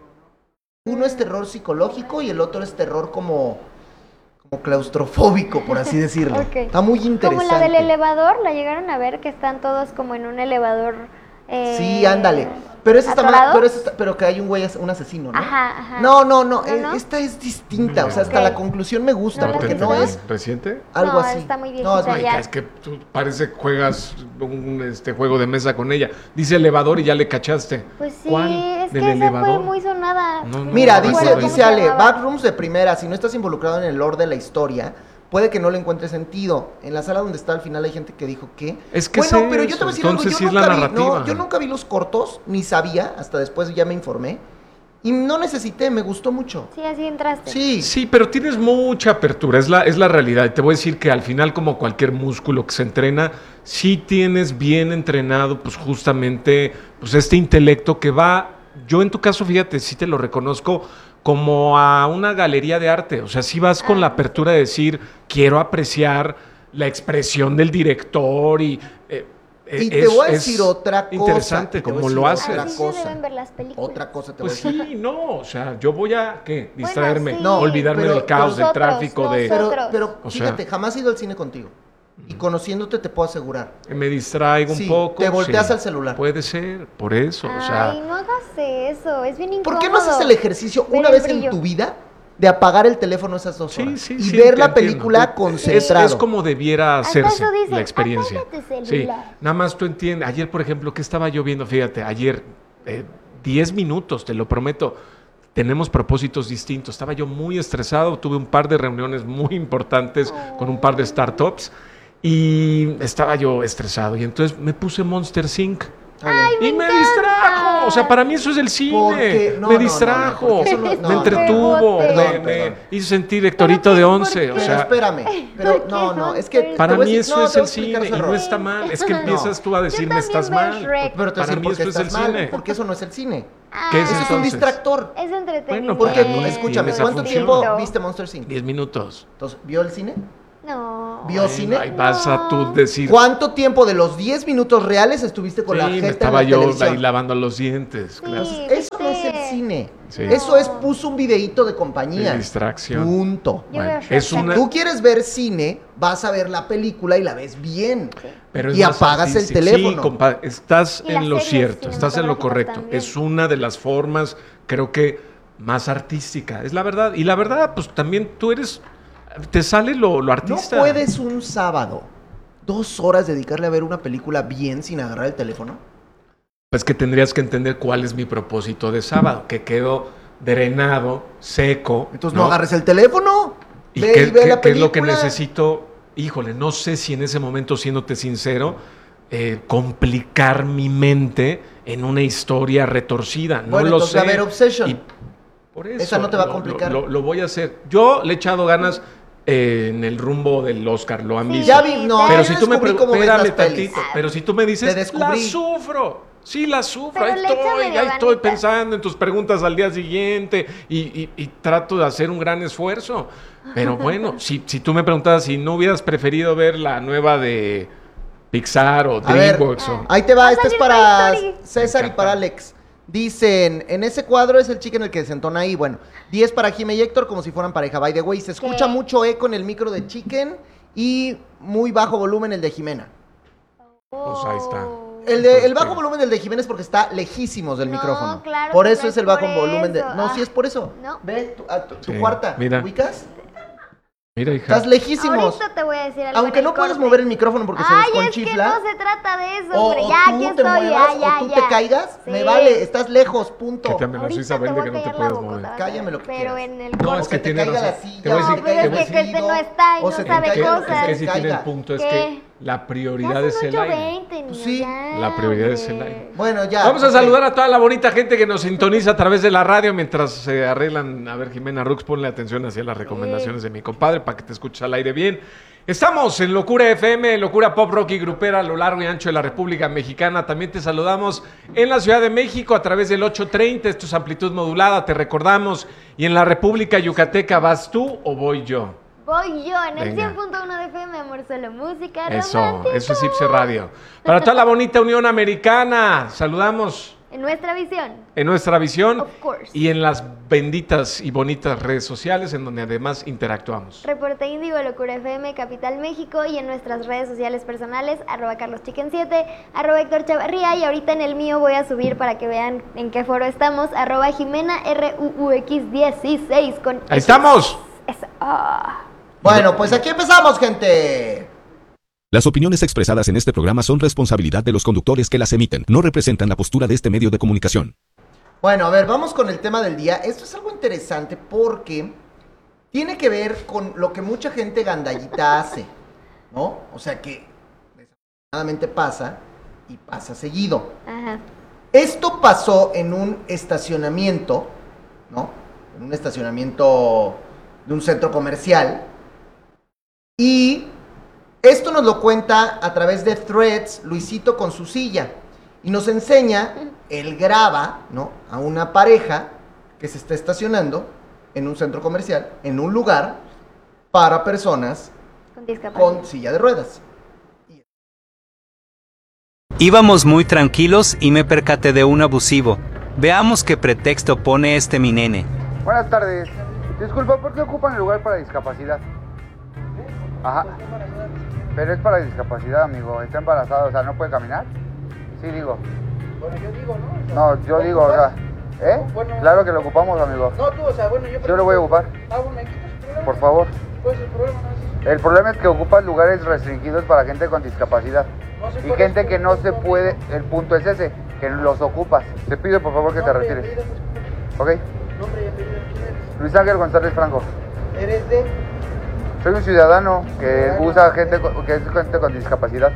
S1: Uno es terror psicológico y el otro es terror como. como claustrofóbico, por así decirlo.
S3: Ok.
S1: Está muy interesante.
S3: Como la del elevador, la llegaron a ver que están todos como en un elevador. eh,
S1: Sí, ándale. Pero esa está más,
S3: ¿atorados?
S1: pero, esa está- pero que hay un güey, as- un asesino, ¿no?
S3: Ajá, ajá.
S1: No, no, no,
S3: ¿No,
S1: eh,
S3: no?
S1: esta es distinta, o sea, hasta
S3: Ok.
S1: la conclusión me gusta,
S3: No, la
S1: porque
S3: que
S1: no
S3: está-
S1: es
S2: ¿Reciente?
S1: algo
S3: No,
S1: así.
S3: está muy
S1: No, es
S3: viejita
S1: muy-
S3: ya.
S2: Es que tú parece que juegas un este, juego de mesa con ella. Dice elevador y ya le cachaste.
S3: Pues sí,
S2: ¿Cuál?
S3: es
S2: ¿Del
S3: que esa
S2: elevador?
S3: fue muy sonada.
S2: No, no,
S1: Mira,
S2: no
S1: dice,
S2: recuerdo
S1: dice
S3: cómo se
S1: Ale,
S3: llamaba.
S1: Backrooms de primera, si no estás involucrado en el lore de la historia, puede que no le encuentres sentido. En la sala donde está al final hay gente que dijo que...
S2: Es que
S1: bueno,
S2: es
S1: pero yo te
S2: eso,
S1: voy a decir
S2: entonces
S1: algo,
S2: sí
S1: yo
S2: es la
S1: nunca vi,
S2: narrativa.
S1: no, yo nunca vi los cortos, ni sabía, hasta después ya me informé, y no necesité, me gustó mucho.
S3: Sí, así entraste.
S1: Sí,
S2: Sí, pero tienes mucha apertura, es la, es la realidad. Y te voy a decir que al final, como cualquier músculo que se entrena, sí tienes bien entrenado, pues justamente, pues este intelecto que va, yo en tu caso, fíjate, sí te lo reconozco, como a una galería de arte. O sea, sí vas con la apertura de decir, quiero apreciar la expresión del director y... eh,
S1: y
S2: eh,
S1: te
S2: es-
S1: voy a
S2: es
S1: decir otra cosa.
S2: interesante
S1: y te voy a
S2: como
S1: decir
S2: lo haces.
S1: otra
S3: Así
S1: cosa.
S3: se deben ver las películas.
S1: Otra cosa te voy a
S2: Pues
S1: decir.
S2: sí, no, o sea, yo voy a, ¿qué? Distraerme,
S3: sí.
S1: No,
S2: olvidarme
S1: pero-
S2: del caos, del
S3: nosotros,
S2: tráfico, de...
S1: Pero,
S3: Nosotros.
S1: pero
S2: O sea-
S1: fíjate, jamás he ido al cine contigo. Y conociéndote te puedo asegurar.
S2: Me distraigo
S1: Sí,
S2: un poco.
S1: te volteas
S2: sí.
S1: al celular.
S2: Puede ser, por eso, o sea...
S3: Ay, no hagas eso, es bien incómodo.
S1: ¿Por qué no haces el ejercicio
S3: Ver
S1: una
S3: el
S1: vez
S3: brillo.
S1: en tu vida de apagar el teléfono esas dos
S2: Sí,
S1: horas?
S2: sí,
S1: y
S2: sí,
S1: ver
S2: te
S1: la
S2: entiendo.
S1: película
S2: Es-
S1: concentrado.
S2: Es, como debiera
S3: Hasta
S2: hacerse
S3: eso dice,
S2: la experiencia.
S3: "Apaga tu
S2: Sí,
S3: celular".
S2: nada más tú entiendes. Ayer, por ejemplo, ¿qué estaba yo viendo? Fíjate, ayer, eh, diez minutos, te lo prometo. Tenemos propósitos distintos. Estaba yo muy estresado, tuve un par de reuniones muy importantes con un par de startups y estaba yo estresado. Y entonces me puse Monster Inc
S1: Ay,
S2: y me distrajo. O sea, para mí eso es el cine.
S1: Porque- no,
S2: me
S1: no, no,
S2: distrajo.
S1: no, porque eso no- no,
S2: me
S1: no,
S2: entretuvo.
S3: no, no.
S2: me,
S1: Perdón,
S2: me
S1: perdón.
S2: hizo sentir Hectorito de
S3: ¿por
S2: once.
S3: qué?
S2: O
S1: pero
S2: sea,
S1: espérame. Pero
S3: ¿por qué
S1: no, no, es que.
S3: Monster?
S1: te
S2: para
S1: voy a
S2: mí
S1: decir-
S2: eso
S1: no,
S2: es
S1: te voy
S2: el
S1: a explicar
S2: cine y
S1: ese
S2: no
S1: error.
S2: está mal. Es que
S1: No.
S2: empiezas tú a decirme
S3: también
S2: estás
S3: veo
S2: mal.
S3: Shrek.
S1: Pero te voy a
S2: Para
S1: decir
S2: mí
S1: por
S2: esto
S1: qué
S2: es el
S1: estás mal,
S2: cine.
S1: porque eso no es el cine.
S2: ¿Qué es
S1: Eso es un
S2: entonces?
S1: distractor.
S3: Es entretenimiento.
S2: Bueno,
S1: Porque,
S2: para mí
S1: escúchame,
S2: tiene esa
S1: ¿cuánto
S2: función.
S1: tiempo viste Monster Inc?
S2: Diez minutos.
S1: Entonces, ¿vio el cine?
S3: No.
S1: ¿Vio
S2: Ay,
S1: cine?
S2: ahí vas a tú decir.
S1: ¿Cuánto tiempo de los diez minutos reales estuviste con
S2: Sí,
S1: la
S2: me
S1: gente
S2: estaba
S1: en la
S2: yo
S1: televisión?
S2: ahí lavando los dientes. Claro.
S3: Sí.
S1: Eso no es el
S3: ¿viste?
S1: cine.
S2: Sí.
S1: Eso es puso un videíto de compañía.
S2: De distracción.
S1: Punto.
S3: Yo
S2: Bueno,
S3: veo Shrek
S2: es
S1: Si
S2: una-
S1: tú quieres ver cine, vas a ver la película y la ves bien.
S2: Pero es
S1: y
S2: más
S1: apagas el
S2: artístico.
S1: teléfono.
S2: Sí, compa, estás
S3: Y las
S2: en lo
S3: series
S2: cierto, estás en lo correcto.
S3: cinematográficas
S2: Es
S3: también.
S2: una de las formas, creo que, más artística. Es la verdad. Y la verdad, pues también tú eres, te sale lo, lo
S1: No
S2: artista.
S1: puedes un sábado, dos horas dedicarle a ver una película bien sin agarrar el teléfono.
S2: Pues que tendrías que entender cuál es mi propósito de sábado, que quedo drenado, seco.
S1: Entonces no, agarres el teléfono.
S2: ¿Y
S1: ve
S2: qué,
S1: y ve
S2: qué-
S1: la
S2: qué es lo que
S1: película.
S2: necesito? Híjole, no sé si en ese momento, siéndote sincero, eh, complicar mi mente en una historia retorcida. No
S1: Bueno,
S2: lo
S1: entonces,
S2: sé.
S1: a ver, Obsession.
S2: Y por eso,
S1: Esa no te va a
S2: lo-
S1: complicar.
S2: Lo, lo- lo voy a hacer. Yo le he echado ganas eh, en el rumbo del Oscar, lo han
S3: Sí.
S2: visto.
S1: Ya vi, no,
S2: pero
S1: ya
S2: si tú me
S1: descubrí
S2: preguntas,
S1: cómo ves
S2: espérame
S1: las pelis.
S2: tantito, pero si tú me dices,
S1: Te descubrí.
S2: la sufro. Sí, la sufro,
S3: Pero
S2: ahí
S3: le echa
S2: estoy,
S3: medio
S2: ahí estoy
S3: ganitas.
S2: pensando en tus preguntas al día siguiente y, y- y trato de hacer un gran esfuerzo. Pero bueno, si, si tú me preguntas si no hubieras preferido ver la nueva de Pixar o
S1: A ver,
S2: DreamWorks o...
S1: ahí te va,
S3: Va a
S1: este es
S3: salir
S1: para
S3: Toy Story.
S1: César
S2: Me
S1: y para
S2: encanta.
S1: Alex. Dicen, en ese cuadro es el chico en el que desentona ahí. Bueno, diez para Jime y Héctor como si fueran pareja. By the way, se escucha
S3: ¿Qué?
S1: mucho eco en el micro de Chicken y muy bajo volumen el de Jimena.
S2: Pues ahí está.
S1: El, de, el
S2: Pues,
S1: bajo
S2: pero-
S1: volumen del de Jimena es porque está lejísimos del
S3: No,
S1: micrófono.
S3: claro
S1: por
S3: que
S1: eso
S3: no
S1: es
S3: es
S1: el bajo
S3: por
S1: volumen de...
S3: eso.
S1: No,
S3: Ah,
S1: sí es por eso.
S3: no.
S1: Ve tu, a tu- tu
S2: Sí,
S1: cuarta.
S2: mira.
S1: ¿Ubicas?
S2: Mira, hija.
S1: Estás lejísimos.
S3: Ahorita te voy a decir algo.
S1: Aunque
S3: en el
S1: no puedes
S3: corte.
S1: mover el micrófono porque se
S3: Ay,
S1: desconchifla.
S3: es que no se trata de eso,
S1: O,
S3: hombre.
S1: o
S3: Ya,
S1: tú
S3: aquí
S1: te
S3: estoy,
S1: muevas,
S3: ya, ya,
S1: o tú
S3: ya.
S1: te caigas,
S3: Sí.
S1: me vale, estás lejos, punto.
S2: Que te amenazó
S3: Ahorita
S2: Isabel
S3: te
S2: de que
S3: voy
S2: no
S3: a
S2: te
S3: callar la
S2: puedes
S3: boca,
S2: mover.
S3: te vas a
S1: Cállame lo
S3: ver.
S1: que
S3: Pero
S1: quieras.
S3: en el
S2: No,
S3: corte.
S2: es que
S1: se te
S2: tiene
S1: caiga
S2: razón.
S1: la silla,
S2: Te voy a
S3: No,
S2: decir,
S3: pero
S2: te
S3: es
S2: voy a
S3: que
S2: decir-
S3: Kelten no está y
S1: o
S3: no
S1: se te
S3: sabe
S1: caiga-
S2: Es
S3: cosas.
S2: que sí tiene el
S1: Caiga.
S2: punto, es
S3: ¿Qué?
S2: que la prioridad
S3: Ya
S2: es
S3: son
S2: el aire.
S3: ocho veinte, niños,
S1: Sí.
S3: ya,
S2: La prioridad es el
S3: hombre.
S2: aire.
S1: Bueno, ya.
S2: Vamos a
S1: ok.
S2: saludar a toda la bonita gente que nos sintoniza a través de la radio mientras se arreglan. A ver, Jimena Rux, ponle atención hacia las recomendaciones de mi compadre para que te escuches al aire bien. Estamos en Locura F M, Locura Pop Rock y Grupera a lo largo y ancho de la República Mexicana. También te saludamos en la Ciudad de México a través del ochocientos treinta, esto es amplitud modulada, te recordamos. Y en la República Yucateca, ¿vas tú o voy yo?
S3: Voy yo en el
S2: Venga.
S3: cien punto uno de F M, amor, solo música
S2: Eso,
S3: romántica.
S2: eso es Ipse Radio. Para toda la bonita Unión Americana, saludamos
S3: En nuestra visión.
S2: en nuestra visión
S3: Of course.
S2: y en las benditas y bonitas redes sociales en donde además interactuamos.
S3: Reporte Índigo, Locura F M, Capital México, y en nuestras redes sociales personales, arroba carloschicken siete, arroba Héctor Chavarría, y ahorita en el mío voy a subir para que vean en qué foro estamos, arroba Jimena R U U X dieciséis con
S2: ¡Ahí estamos!
S3: Eso. Ah.
S1: Bueno, pues aquí empezamos, gente.
S5: Las opiniones expresadas en este programa son responsabilidad de los conductores que las emiten. No representan la postura de este medio de comunicación.
S1: Bueno, a ver, vamos con el tema del día. Esto es algo interesante porque tiene que ver con lo que mucha gente gandallita hace, ¿no? O sea que desafortunadamente pasa y pasa seguido.
S3: Ajá.
S1: Esto pasó en un estacionamiento, ¿no? En un estacionamiento de un centro comercial. Y esto nos lo cuenta a través de Threads Luisito con su silla. Y nos enseña, él graba, ¿no? A una pareja que se está estacionando en un centro comercial, en un lugar para personas
S3: Con discapacidad.
S1: con silla de ruedas.
S6: Íbamos muy tranquilos y me percaté de un abusivo. Veamos qué pretexto pone este mi nene.
S7: Buenas tardes. Disculpa, ¿por qué ocupan el lugar para discapacidad? Ajá. Pero es para discapacidad, amigo. Está embarazada, o sea, ¿no puede caminar? Sí, digo.
S8: Bueno, yo digo, ¿no?
S7: No, yo digo, o sea, ¿eh?
S8: Bueno.
S7: Claro que lo ocupamos, amigo.
S8: No, tú, o sea, bueno, yo...
S7: Yo lo voy a ocupar,
S8: Ah, bueno, ¿me quitas el problema?
S7: por favor.
S8: ¿Cuál es el problema? No es...
S7: El problema es que ocupan lugares restringidos para gente con discapacidad.
S8: No sé
S7: Y
S8: cuál
S7: gente
S8: es
S7: que
S8: tu
S7: no se
S8: punto,
S7: puede,
S8: amigo.
S7: el punto es ese, que los ocupas. Te pido por favor que te
S8: Nombre y
S7: retires.
S8: apellido, pues,
S7: ¿Ok?
S8: Nombre y apellido, ¿quién eres?
S7: Luis Ángel González Franco.
S8: ¿Eres de...?
S7: Soy un ciudadano que
S8: Ciudadano.
S7: usa gente con, que es gente con discapacidad.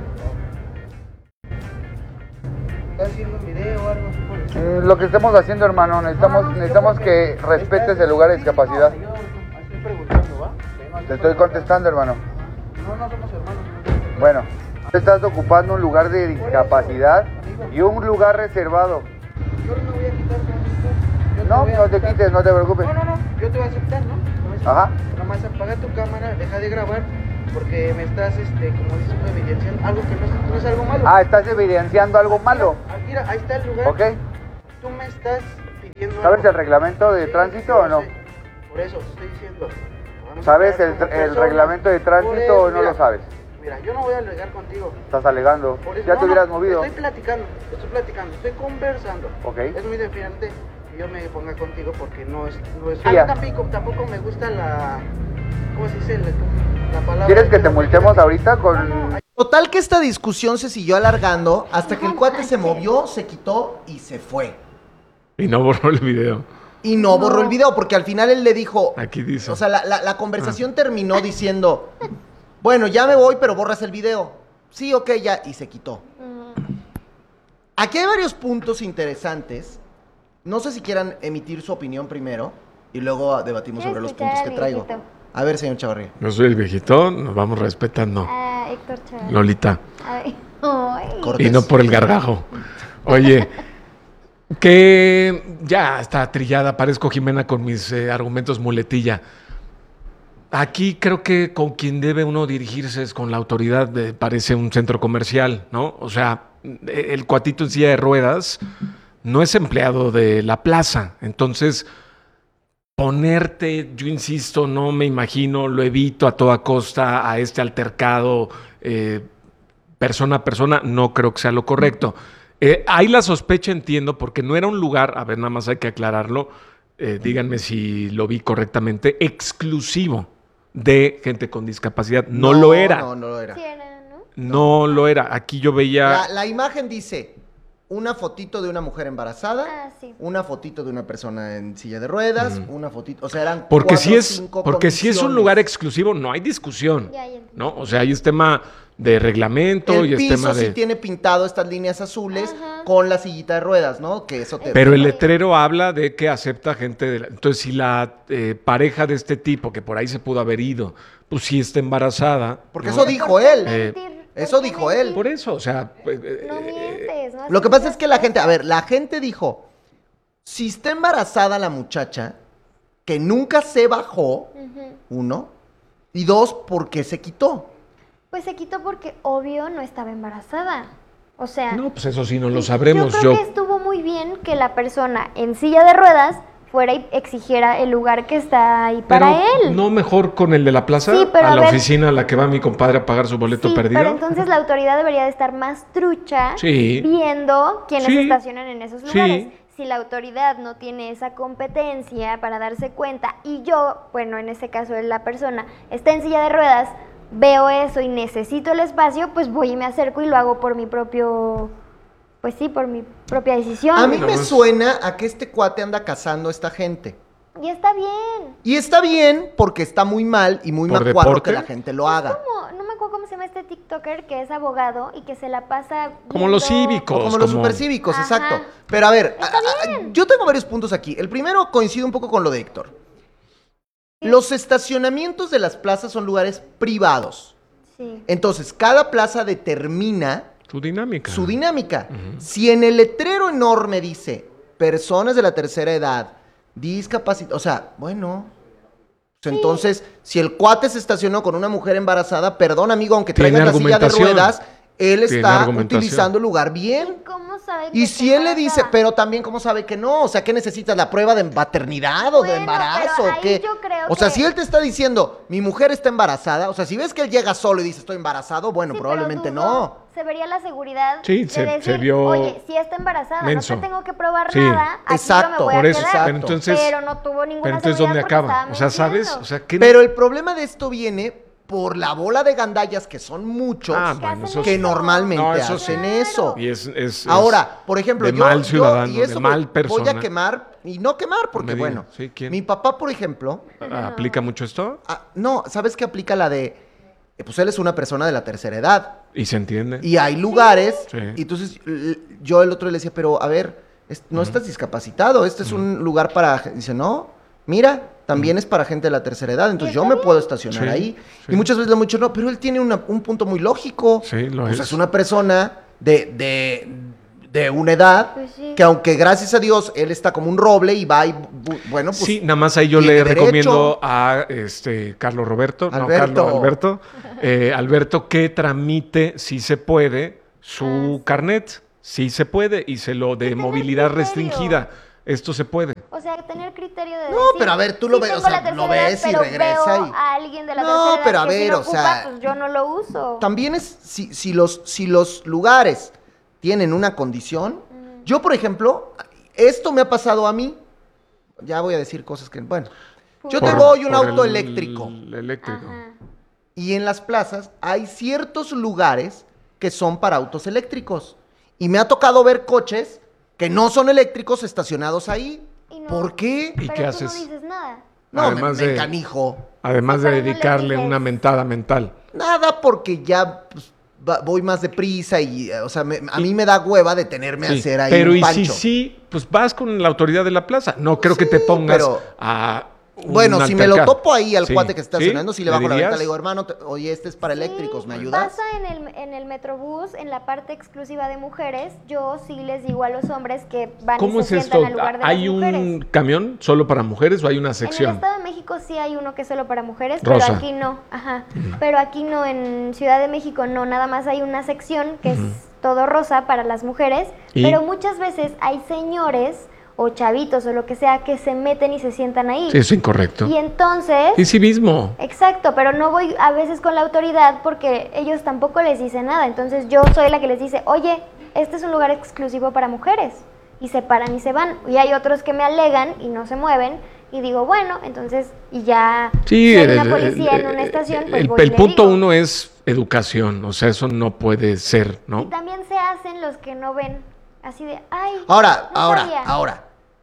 S8: ¿Estás haciendo un video o algo así por el estilo?
S7: Mm, Lo que estamos haciendo, hermano, necesitamos,
S8: No, no,
S7: necesitamos
S8: yo
S7: que
S8: porque
S7: respetes
S8: estás-
S7: el lugar de
S8: sí,
S7: discapacidad.
S8: no, yo estoy preguntando, ¿va? Que no
S7: Te estoy contestando, hermano.
S8: No, no somos hermanos. no.
S7: Bueno, tú estás ocupando un lugar de discapacidad y un lugar reservado.
S8: Yo no me voy a quitar con esto. Yo
S7: No,
S8: voy a
S7: no te
S8: aceptar.
S7: quites, no te preocupes.
S8: No, no, no, yo te voy a aceptar, ¿no? Te voy a aceptar.
S7: Ajá.
S8: Nomás apaga tu cámara, deja de grabar, porque me estás, este, como dices, tú, evidenciando algo que no es, no es algo malo.
S7: Ah, estás evidenciando algo malo.
S8: Ah, mira, ahí está el lugar.
S7: ¿Ok?
S8: Tú me estás pidiendo
S7: ¿Sabes
S8: algo.
S7: el reglamento de
S8: Sí,
S7: tránsito
S8: sí,
S7: o
S8: lo
S7: no?
S8: sé. Por eso te estoy diciendo. Vamos a
S7: ¿Sabes
S8: hablar
S7: el,
S8: como
S7: el
S8: personas.
S7: reglamento de
S8: Por
S7: tránsito
S8: eso,
S7: o no
S8: mira,
S7: lo sabes?
S8: Mira, yo no voy a alegar contigo.
S7: Estás alegando.
S8: Por eso-
S7: Ya
S8: no,
S7: te hubieras
S8: no,
S7: movido.
S8: Estoy platicando, estoy platicando, estoy conversando.
S7: Ok.
S8: Es muy diferente que yo me ponga contigo porque no es... No es
S7: Sí,
S8: a
S7: ya.
S8: mí tampoco, tampoco me gusta la... ¿Cómo se dice? La, la palabra...
S7: ¿Quieres que te multemos ahorita
S8: No,
S7: con...?
S8: no, hay-
S1: Total que esta discusión se siguió alargando hasta que el cuate se movió, se quitó y se fue.
S2: Y no borró el video.
S1: Y no borró el video porque al final él le dijo...
S2: Aquí dice.
S1: O sea, la, la- la conversación terminó diciendo... Bueno, ya me voy, pero borras el video. Sí, ok, ya. Y se quitó. Aquí hay varios puntos interesantes. No sé si quieran emitir su opinión primero y luego debatimos
S3: Quiero
S1: sobre los
S3: escuchar
S1: puntos
S3: al
S1: que traigo.
S3: viejito.
S1: A ver, señor Chavarría.
S2: Yo soy el viejito, nos vamos respetando.
S3: Ah, Héctor Chavarría.
S2: Lolita.
S3: Ay, ay.
S1: Cortés.
S2: Y no por el gargajo. Oye, que ya está trillada, parezco Jimena con mis eh, argumentos muletilla. Aquí creo que con quien debe uno dirigirse es con la autoridad, de, parece un centro comercial, ¿no? O sea, el cuatito en silla de ruedas no es empleado de la plaza. Entonces, ponerte, yo insisto, no me imagino, lo evito a toda costa a este altercado eh, persona a persona, no creo que sea lo correcto. Eh, hay la sospecha, entiendo, porque no era un lugar, a ver, nada más hay que aclararlo, eh, díganme si lo vi correctamente, exclusivo de gente con discapacidad. No, lo era.
S1: No, no lo era.
S3: Sí era, ¿no?
S2: No lo era. Aquí yo veía...
S1: La, la imagen dice una fotito de una mujer embarazada,
S3: Ah, sí.
S1: una fotito de una persona en silla de ruedas, una fotito, o sea, eran
S2: Porque
S1: cuatro,
S2: si es,
S1: cinco
S2: porque si es un
S1: condiciones.
S2: lugar exclusivo, no hay discusión.
S3: Ya, ya entendí.
S2: ¿No? O sea, ahí es tema de reglamento
S1: El
S2: y es
S1: piso
S2: tema de...
S1: sí tiene pintado estas líneas azules
S3: Ajá.
S1: con la sillita de ruedas, ¿no? Que eso te...
S2: Pero el letrero habla de que acepta gente de la... Entonces, si la eh, pareja de este tipo, que por ahí se pudo haber ido, pues sí está embarazada.
S1: Porque
S2: ¿no?
S1: eso dijo
S3: ¿Por qué
S1: él.
S3: mentir? ¿Por
S1: eso
S3: qué
S1: dijo
S3: mentir?
S1: él.
S2: Por eso, o sea... pues, eh,
S3: No
S2: eh,
S3: mientes, no
S1: Lo que
S3: haces
S1: pasa es que la
S3: esas
S1: gente, a
S3: cosas.
S1: ver, la gente dijo, si está embarazada la muchacha, que nunca se bajó,
S3: Ujú.
S1: uno, y dos, porque se quitó.
S3: Pues se quitó porque obvio no estaba embarazada. O sea,
S2: no, pues eso sí no lo sabremos.
S3: yo creo
S2: Yo,
S3: que estuvo muy bien que la persona en silla de ruedas fuera y exigiera el lugar que está ahí para
S2: pero
S3: él.
S2: no mejor con el de la plaza,
S3: Sí, pero
S2: a
S3: a
S2: la
S3: ver-
S2: oficina a la que va mi compadre a pagar su boleto
S3: Sí,
S2: perdido.
S3: pero entonces la autoridad debería de estar más trucha
S2: Sí.
S3: viendo quiénes
S2: Sí.
S3: estacionan en esos
S2: Sí.
S3: lugares. Si la autoridad no tiene esa competencia para darse cuenta y yo, bueno, en este caso es la persona, está en silla de ruedas, veo eso y necesito el espacio, pues voy y me acerco y lo hago por mi propio, pues sí, por mi propia decisión.
S1: A mí
S2: No,
S1: me
S2: pues-
S1: suena a que este cuate anda cazando a esta gente.
S3: Y está bien.
S1: Y está bien porque está muy mal y muy
S2: ¿Por
S1: macuarro
S2: deporte?
S1: que la gente lo haga.
S3: ¿Cómo? No me acuerdo cómo se llama este TikToker que es abogado y que se la pasa
S2: Como los
S3: viendo-
S2: cívicos.
S1: O como los
S2: como-
S1: supercívicos,
S3: Ajá.
S1: exacto. Pero a ver,
S3: Está
S1: a- a-
S3: bien.
S1: yo tengo varios puntos aquí. El primero coincide un poco con lo de Héctor. Los estacionamientos de las plazas son lugares privados.
S3: Sí.
S1: Entonces, cada plaza determina
S2: Su dinámica.
S1: su dinámica. Si en el letrero enorme dice personas de la tercera edad, discapacitados, o sea, bueno, pues entonces, si el cuate se estacionó con una mujer embarazada, perdón amigo, aunque
S2: Tiene
S1: traigas la silla de
S2: argumentación.
S1: ruedas, él
S2: Tiene
S1: está
S2: argumentación.
S1: utilizando el lugar bien.
S3: ¿Y cómo sabe
S1: Y
S3: que
S1: si
S3: está
S1: él le dice,
S3: embarazada?
S1: pero también cómo sabe que no, o sea, ¿qué necesitas? ¿La prueba de maternidad o de
S3: Bueno,
S1: embarazo?
S3: pero
S1: ¿O
S3: ahí
S1: qué?
S3: yo creo
S1: O sea,
S3: que-
S1: si él te está diciendo, mi mujer está embarazada, o sea, si ves que él llega solo y dice, estoy embarazado, bueno,
S3: Sí,
S1: probablemente
S3: pero
S1: no.
S3: dudo, Se vería la seguridad
S2: Sí,
S3: de
S2: se-
S3: decir,
S2: se vio
S3: oye, si está embarazada,
S2: menso.
S3: no te tengo que probar
S2: Sí.
S3: nada, aquí
S1: Exacto,
S3: yo me voy
S1: por
S3: a
S1: eso,
S3: quedar.
S1: exacto.
S2: Pero entonces,
S3: Pero no tuvo ninguna
S2: pero entonces
S3: seguridad
S2: ¿dónde
S3: porque
S2: acaba?
S3: estaba
S2: O sea, ¿sabes?
S3: mintiendo.
S2: O sea, ¿qué?
S1: Pero el problema de esto viene por la bola de gandallas, que son muchos,
S2: Ah,
S3: ¿Qué
S2: bueno,
S3: hacen
S2: eso
S1: que
S2: sí.
S1: normalmente
S2: No, eso
S1: hacen
S3: sí.
S1: eso.
S2: Y es, es-
S1: Ahora, por ejemplo,
S2: de
S1: yo,
S2: mal
S1: yo-
S2: ciudadano,
S1: y eso
S2: de mal
S1: voy-
S2: persona.
S1: voy a quemar, y no quemar, porque
S2: me digas.
S1: bueno,
S2: Sí, ¿quién?
S1: mi papá, por ejemplo,
S2: ¿Aplica mucho esto?
S1: ah, no, ¿sabes qué aplica la de, eh, pues él es una persona de la tercera edad,
S2: Y se entiende.
S1: y hay lugares,
S2: Sí.
S1: y entonces l- yo el otro le decía, pero a ver, es- no estás discapacitado, este es un lugar para, dice, no, mira, también es para gente de la tercera edad, entonces yo me puedo estacionar
S2: Sí,
S1: ahí.
S2: sí.
S1: Y muchas veces le hemos dicho, no, pero él tiene una- un punto muy lógico.
S2: Sí, lo
S1: O sea,
S2: es.
S1: es una persona de, de, de una edad
S3: Pues sí.
S1: que aunque gracias a Dios él está como un roble y va y, bu- bueno, pues...
S2: Sí, nada más ahí yo
S1: tiene
S2: le
S1: derecho.
S2: recomiendo a este Carlos Roberto, no
S1: Alberto.
S2: Carlos Alberto, eh, Alberto que tramite, si se puede, su carnet, si se puede, y se lo de
S3: tener
S2: movilidad
S3: criterio.
S2: restringida. Esto se puede.
S3: O sea, tener criterio de
S1: No,
S3: decir,
S1: pero a ver, tú lo
S3: sí
S1: ves, o
S3: tengo
S1: sea,
S3: la tercera
S1: lo
S3: edad,
S1: ves y
S3: pero
S1: regresa
S3: veo
S1: y-
S3: a alguien de la
S1: No,
S3: tercera edad
S1: pero a
S3: que sí
S1: ver,
S3: lo
S1: o
S3: ocupa,
S1: sea,
S3: pues yo no lo uso.
S1: También es, si, si, los, si los lugares tienen una condición, yo por ejemplo, esto me ha pasado a mí, ya voy a decir cosas que, bueno, yo
S2: Por-
S1: tengo hoy un
S2: por
S1: auto
S2: el-
S1: eléctrico.
S2: el eléctrico.
S3: Ajá.
S1: Y en las plazas hay ciertos lugares que son para autos eléctricos. Y me ha tocado ver coches que no son eléctricos estacionados ahí.
S3: Y no-
S1: ¿Por qué?
S2: ¿Y
S3: Pero
S2: qué
S3: tú
S2: haces?
S3: no dices nada.
S1: No,
S2: Además
S1: me, me
S2: de-
S1: encanijo.
S2: Además
S3: Sí,
S2: de
S3: pero no le
S2: dedicarle
S3: dices.
S2: una mentada mental.
S1: Nada, porque ya pues, va- voy más deprisa y, eh, o sea, me- a mí me da hueva detenerme a
S2: Sí,
S1: hacer ahí
S2: pero
S1: un
S2: y
S1: pancho.
S2: si sí, pues vas con la autoridad de la plaza. No creo que te pongas
S1: pero-
S2: a un
S1: Bueno, si me lo
S2: altercado.
S1: topo ahí al
S2: Sí,
S1: cuate que está
S2: ¿sí?
S1: estacionando, si le bajo la
S2: dirías?
S1: venta, le digo, hermano, te- oye, este es para eléctricos, ¿me
S3: Sí,
S1: ayudas?
S3: Pasa en el, en el Metrobús, en la parte exclusiva de mujeres, yo sí les digo a los hombres que van
S2: ¿Cómo
S3: y
S2: es
S3: se
S2: esto?
S3: sientan al lugar de
S2: ¿Hay
S3: las mujeres.
S2: un camión solo para mujeres o hay una
S3: En el
S2: sección?
S3: Estado de México sí hay uno que es solo para mujeres,
S2: Rosa.
S3: pero aquí no. Ajá. Pero aquí no, en Ciudad de México no, nada más hay una sección que es todo rosa para las mujeres,
S2: ¿Y?
S3: pero muchas veces hay señores o chavitos o lo que sea que se meten y se sientan ahí.
S2: Sí, es incorrecto.
S3: Y entonces...
S2: Y civismo.
S3: Exacto, pero no voy a veces con la autoridad porque ellos tampoco les dicen nada. Entonces yo soy la que les dice, oye, este es un lugar exclusivo para mujeres. Y se paran y se van. Y hay otros que me alegan y no se mueven, y digo, bueno, entonces, y ya
S2: Sí,
S3: si hay
S2: el,
S3: una policía
S2: el-
S3: en una estación, pues
S2: el,
S3: voy y
S2: el
S3: le
S2: punto
S3: digo.
S2: uno es educación, o sea, eso no puede ser,
S3: Y
S2: ¿no?
S3: también se hacen los que no ven, así de, ay,
S1: Ahora,
S3: no
S1: ahora,
S3: sabía.
S1: ahora.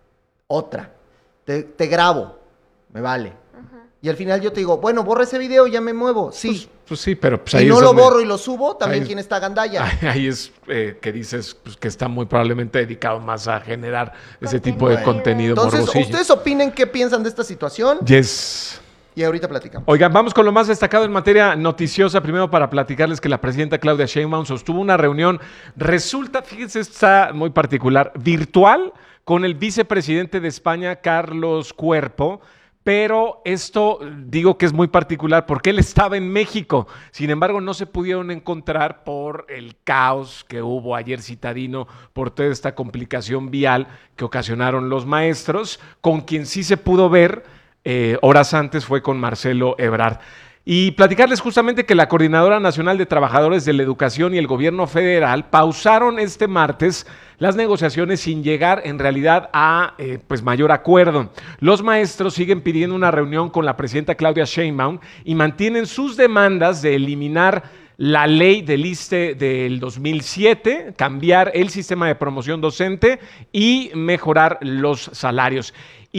S1: Otra. Te, te grabo. Me vale. Y al final yo te digo, bueno, borra ese video y ya me muevo. Sí.
S2: Pues, pues sí, pero pues
S1: Si
S2: ahí
S1: no
S2: es
S1: lo
S2: donde-
S1: borro y lo subo, también
S2: ahí-
S1: quién está gandalla.
S2: Ahí, ahí es eh, que dices pues, que está muy probablemente dedicado más a generar ese tipo de
S3: Contenido.
S2: contenido
S1: Entonces,
S2: morbosillo.
S1: ¿ustedes opinen qué piensan de esta situación?
S2: Yes.
S1: Y ahorita platicamos.
S2: Oigan, vamos con lo más destacado en materia noticiosa. Primero para platicarles que la presidenta Claudia Sheinbaum sostuvo una reunión, resulta, fíjense, está muy particular, virtual con el vicepresidente de España, Carlos Cuerpo. Pero esto digo que es muy particular porque él estaba en México. Sin embargo, no se pudieron encontrar por el caos que hubo ayer citadino, por toda esta complicación vial que ocasionaron los maestros. Con quien sí se pudo ver eh, horas antes fue con Marcelo Ebrard. Y platicarles justamente que la Coordinadora Nacional de Trabajadores de la Educación y el Gobierno Federal pausaron este martes las negociaciones sin llegar en realidad a eh, pues mayor acuerdo. Los maestros siguen pidiendo una reunión con la presidenta Claudia Sheinbaum y mantienen sus demandas de eliminar la ley del ISSSTE del dos mil siete, cambiar el sistema de promoción docente y mejorar los salarios.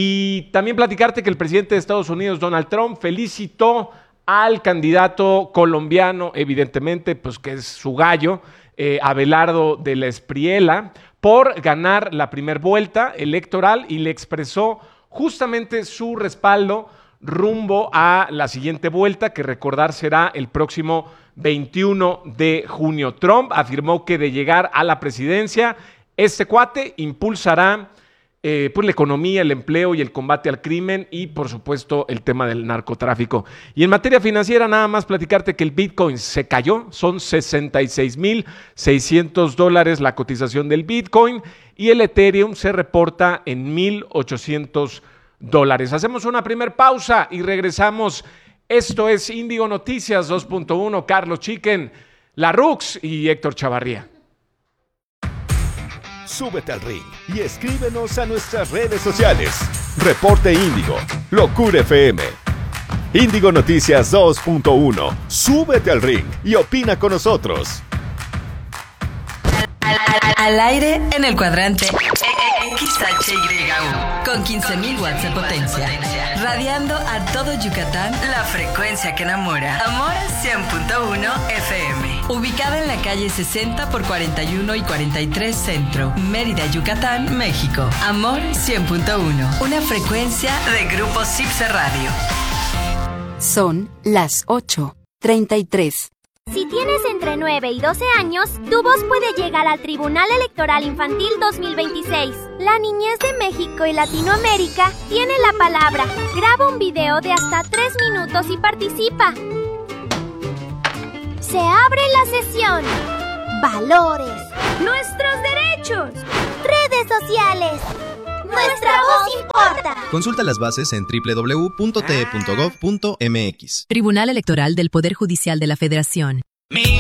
S2: Y también platicarte que el presidente de Estados Unidos, Donald Trump, felicitó al candidato colombiano, evidentemente, pues que es su gallo, eh, Abelardo de la Espriella, por ganar la primera vuelta electoral y le expresó justamente su respaldo rumbo a la siguiente vuelta, que recordar será el próximo veintiuno de junio. Trump afirmó que de llegar a la presidencia, este cuate impulsará Eh, pues la economía, el empleo y el combate al crimen y por supuesto el tema del narcotráfico. Y en materia financiera nada más platicarte que el Bitcoin se cayó, son sesenta y seis mil seiscientos dólares la cotización del Bitcoin y el Ethereum se reporta en mil ochocientos dólares. Hacemos una primer pausa y regresamos. Esto es Índigo Noticias dos punto uno, Carlos Chicken, La Rux y Héctor Chavarría.
S4: Súbete al ring y escríbenos a nuestras redes sociales. Reporte Índigo, Locura F M. Índigo Noticias dos punto uno. Súbete al ring y opina con nosotros.
S9: Al, al- al aire en el cuadrante X H Y U con quince mil watts de potencia, radiando a todo Yucatán la frecuencia que enamora. Amor cien punto uno F M, ubicada en la calle sesenta por cuarenta y uno y cuarenta y tres Centro, Mérida, Yucatán, México. Amor cien punto uno, una frecuencia de Grupo Cipse Radio.
S10: Son las ocho treinta y tres.
S11: Si tienes entre nueve y doce años, tu voz puede llegar al Tribunal Electoral Infantil dos mil veintiséis. La niñez de México y Latinoamérica tiene la palabra. Graba un video de hasta tres minutos y participa. Se abre la sesión. Valores. Nuestros derechos. Redes sociales. Nuestra voz importa.
S12: Consulta las bases en doble u doble u doble u punto t e punto gov punto m x.
S10: Tribunal Electoral del Poder Judicial de la Federación.
S13: Mi